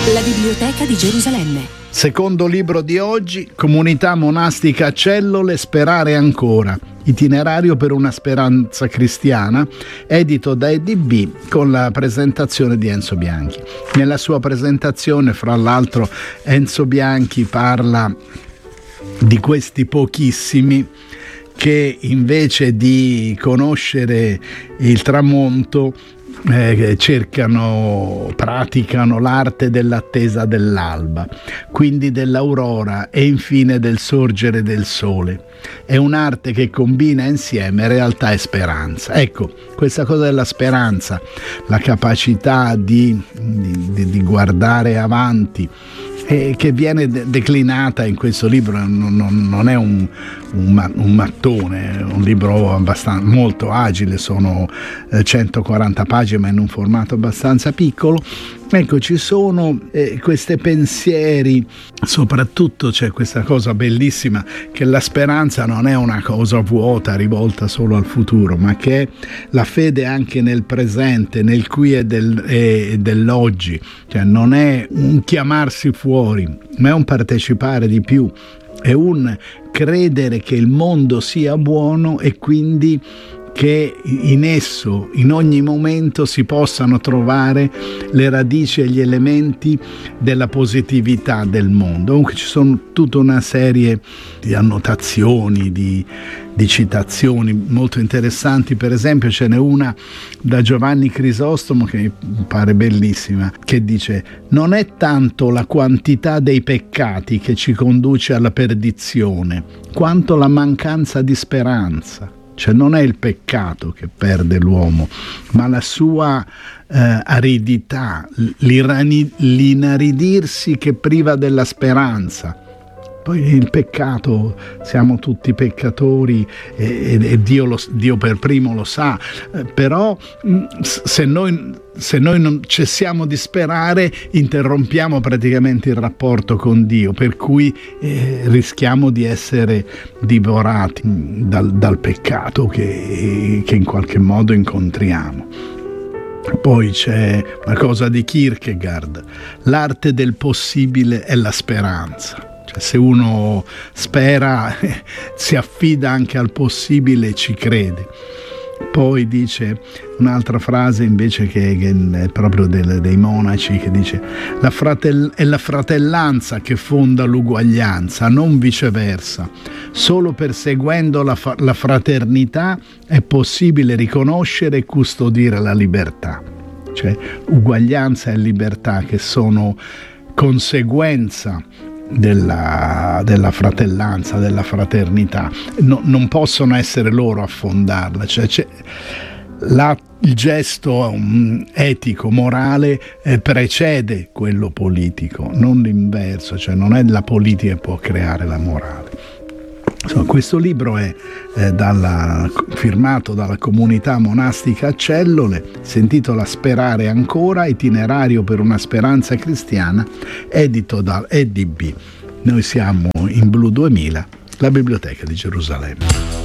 La Biblioteca di Gerusalemme. Secondo libro di oggi, Comunità monastica a Cellole, sperare ancora. Itinerario per una speranza cristiana, edito da EDB con la presentazione di Enzo Bianchi. Nella sua presentazione, fra l'altro, Enzo Bianchi parla di questi pochissimi che invece di conoscere il tramonto praticano l'arte dell'attesa dell'alba, quindi dell'aurora e infine del sorgere del sole. È un'arte che combina insieme realtà e speranza. Ecco, questa cosa della speranza, la capacità di guardare avanti, che viene declinata in questo libro, non è un mattone, è un libro molto agile, sono 140 pagine ma in un formato abbastanza piccolo. Ecco, ci sono questi pensieri, soprattutto c'è questa cosa bellissima che la speranza non è una cosa vuota rivolta solo al futuro, ma che è la fede anche nel presente, nel qui e dell'oggi, cioè non è un chiamarsi fuori, ma è un partecipare di più, è un credere che il mondo sia buono e quindi che in esso, in ogni momento, si possano trovare le radici e gli elementi della positività del mondo. Comunque ci sono tutta una serie di annotazioni, di citazioni molto interessanti. Per esempio ce n'è una da Giovanni Crisostomo che mi pare bellissima, che dice: non è tanto la quantità dei peccati che ci conduce alla perdizione, quanto la mancanza di speranza. Cioè non è il peccato che perde l'uomo, ma la sua aridità, l'inaridirsi che priva della speranza. Poi il peccato, siamo tutti peccatori e Dio per primo lo sa, però se noi non cessiamo di sperare, interrompiamo praticamente il rapporto con Dio, per cui rischiamo di essere divorati dal peccato che in qualche modo incontriamo. Poi c'è una cosa di Kierkegaard: l'arte del possibile è la speranza. Se uno spera, si affida anche al possibile e ci crede. Poi dice un'altra frase invece che è proprio dei monaci, che dice: è la fratellanza che fonda l'uguaglianza, non viceversa. Solo perseguendo la fraternità è possibile riconoscere e custodire la libertà. Cioè uguaglianza e libertà, che sono conseguenza della fratellanza, della fraternità, non possono essere loro a fondarla. Cioè il gesto etico, morale precede quello politico, non l'inverso, cioè non è la politica che può creare la morale. Insomma, questo libro è firmato dalla Comunità monastica a Cellole, si intitola Sperare ancora, itinerario per una speranza cristiana, edito da EDB. Noi siamo in Blu 2000, la Biblioteca di Gerusalemme.